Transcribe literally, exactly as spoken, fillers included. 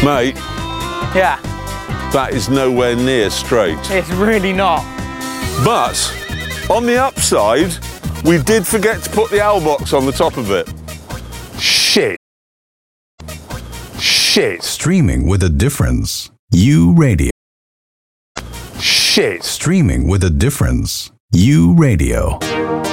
Mate, Yeah, that is nowhere near straight. it's really not. But on the upside, we did forget to put the owl box on the top of it. Shit. Shit. Streaming with a difference. You Radio. Shit. Streaming with a difference. You Radio.